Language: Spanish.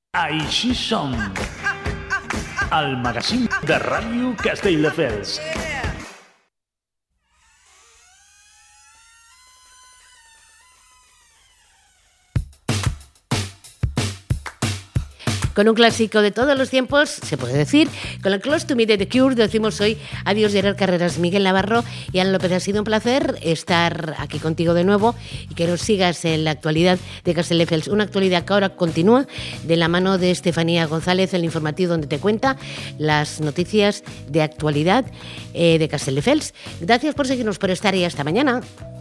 Així som, el magazín de Ràdio Castelldefels. Con un clásico de todos los tiempos, se puede decir, con el Close to Me de The Cure, decimos hoy adiós Gerard Carreras, Miguel Navarro y Ana López. Ha sido un placer estar aquí contigo de nuevo y que nos sigas en la actualidad de Castelldefels, una actualidad que ahora continúa de la mano de Estefanía González, el informativo donde te cuenta las noticias de actualidad de Castelldefels. Gracias por seguirnos, por estar y hasta mañana.